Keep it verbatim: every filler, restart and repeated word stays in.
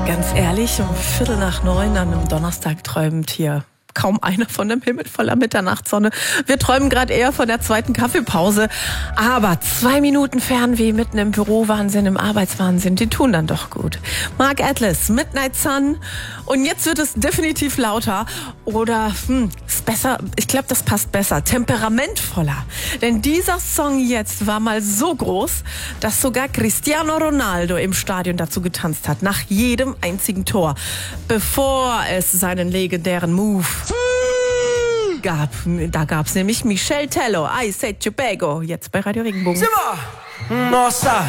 Ganz ehrlich, um Viertel nach neun an einem Donnerstag träumt hier kaum einer von dem Himmel voller Mitternachtssonne. Wir träumen gerade eher von der zweiten Kaffeepause. Aber zwei Minuten Fernweh mitten im Bürowahnsinn, im Arbeitswahnsinn, die tun dann doch gut. Mark Atlas, Midnight Sun. Und jetzt wird es definitiv lauter. Oder, hm, ist besser, ich glaube, das passt besser, temperamentvoller. Denn dieser Song jetzt war mal so groß, dass sogar Cristiano Ronaldo im Stadion dazu getanzt hat. Nach jedem einzigen Tor. Bevor es seinen legendären Move gab. Da gab es nämlich Michel Tello, I Said Tobago, jetzt bei Radio Regenbogen. Simba! Nossa!